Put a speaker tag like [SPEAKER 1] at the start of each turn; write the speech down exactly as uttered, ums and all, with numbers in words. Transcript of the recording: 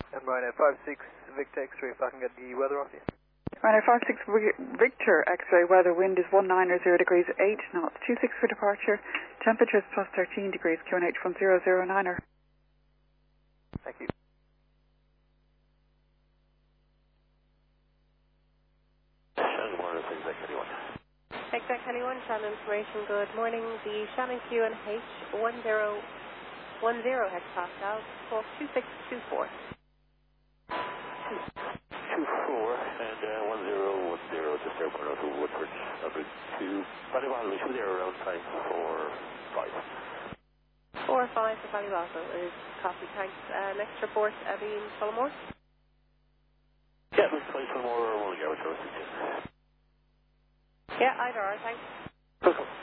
[SPEAKER 1] And Ryanair five six Victor X-ray, if I can get the weather off you.
[SPEAKER 2] Ryanair five six Victor X-ray, weather, wind is one nine or zero degrees, eight knots, two six for departure, temperatures plus thirteen degrees, Q N H from zero zero niner.
[SPEAKER 1] Thank you.
[SPEAKER 3] Shannon Warner, Exec Kelly one.
[SPEAKER 4] Exec Kelly one, Shannon information, good morning. The Shannon Q N H one zero one zero hectopascal, talk two six two four.
[SPEAKER 3] two four and uh, one zero one zero, just airport out to Woodford, number two. Ballybottle, we should be there around time four five.
[SPEAKER 4] four five for Ballybottle is copy, thanks. Uh, next report, Abby Tullamore.
[SPEAKER 3] Yeah, let's play some more or one hour, so
[SPEAKER 4] Yeah, either are, thanks.
[SPEAKER 3] Welcome.